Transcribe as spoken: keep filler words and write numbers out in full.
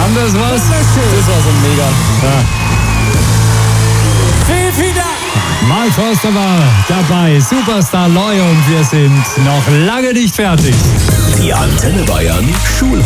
Kam das was? Das war so mega. Ja. Vielen, vielen Dank. Mark Forster war dabei, Superstar Loy, und wir sind noch lange nicht fertig. Die Antenne Bayern Schul